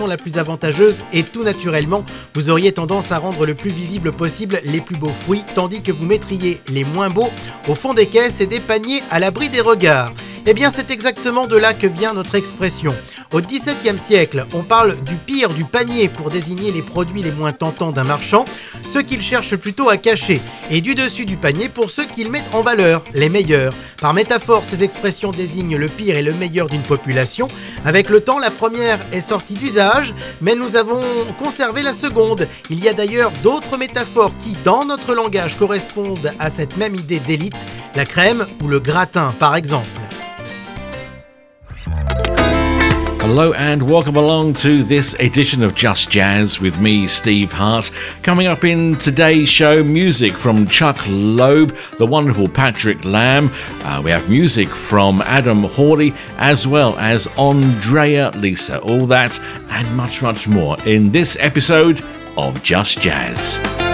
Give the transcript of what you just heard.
la plus avantageuse et tout naturellement, vous auriez tendance à rendre le plus visible possible les plus beaux fruits, tandis que vous mettriez les moins beaux au fond des caisses et des paniers à l'abri des regards. Eh bien, c'est exactement de là que vient notre expression. Au XVIIe siècle, on parle du pire du panier pour désigner les produits les moins tentants d'un marchand, ceux qu'il cherche plutôt à cacher, et du dessus du panier pour ceux qu'il met en valeur, les meilleurs. Par métaphore, ces expressions désignent le pire et le meilleur d'une population. Avec le temps, la première est sortie d'usage, mais nous avons conservé la seconde. Il y a d'ailleurs d'autres métaphores qui, dans notre langage, correspondent à cette même idée d'élite, la crème ou le gratin, par exemple. Hello and welcome along to this edition of Just Jazz with me, Steve Hart. Coming up in today's show, music from Chuck Loeb, the wonderful Patrick Lamb. We have music from Adam Hawley as well as Andrea Lisa. All that and much, much more in this episode of Just Jazz.